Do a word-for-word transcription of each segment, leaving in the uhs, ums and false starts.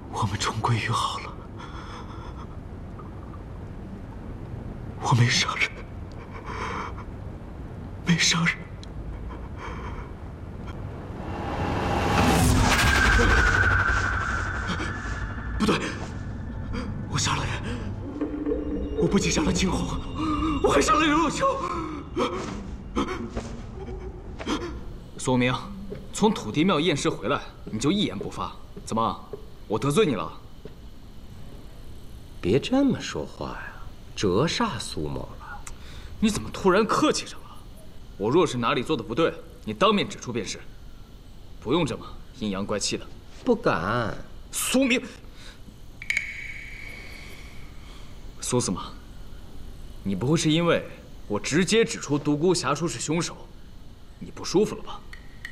我们重归于好了。我没杀人，没杀人。不对，我杀了人。我不仅杀了青红，我还杀了刘若秋。 苏明，从土地庙验尸回来，你就一言不发，怎么？我得罪你了？ 别这么说话呀，折煞苏某了。 你怎么突然客气上了？我若是哪里做的不对，你当面指出便是，不用这么阴阳怪气的。 不敢。 苏明，苏司马，你不会是因为我直接指出独孤侠叔是凶手，你不舒服了吧？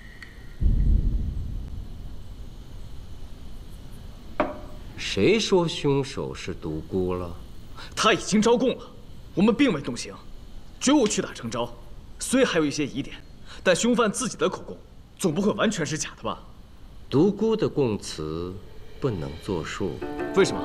谁说凶手是独孤了？ 他已经招供了，我们并未动刑，绝无屈打成招。虽还有一些疑点，但凶犯自己的口供总不会完全是假的吧？ 独孤的供词不能作数。 为什么？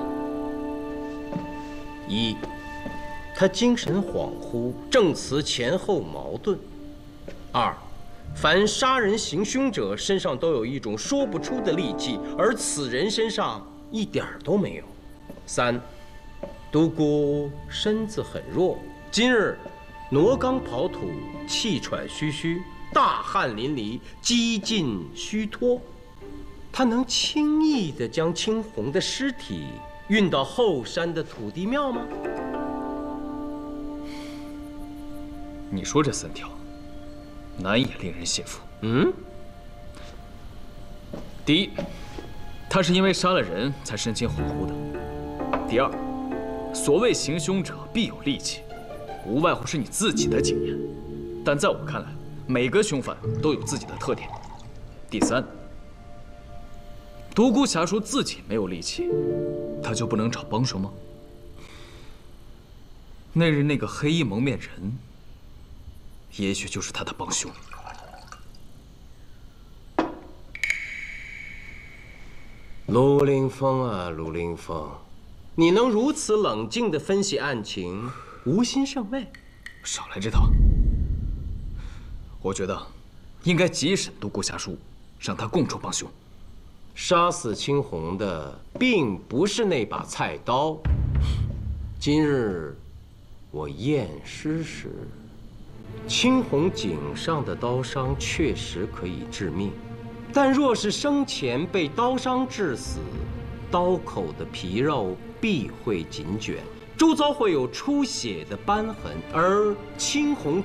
一，他精神恍惚，证词前后矛盾；二，凡杀人行凶者身上都有一种说不出的戾气，而此人身上一点儿都没有。三，独孤身子很弱，今日挪缸刨土，气喘吁吁，大汗淋漓，几近虚脱。他能轻易地将青红的尸体运到后山的土地庙吗？ 你说这三条，难也令人信服。 嗯， 第一，他是因为杀了人才神情恍惚的；第二，所谓行凶者必有戾气，无外乎是你自己的经验，但在我看来，每个凶犯都有自己的特点；第三，独孤侠叔自己没有戾气，他就不能找帮手吗？那日那个黑衣蒙面人，也许就是他的帮凶。 陆凌风啊，陆凌风，你能如此冷静地分析案情，无心胜位。 少来这套！我觉得应该急审独孤侠叔，让他供出帮凶。 杀死青红的并不是那把菜刀。今日我验尸时，青红颈上的刀伤确实可以致命，但若是生前被刀伤致死，刀口的皮肉必会紧卷，周遭会有出血的斑痕，而青红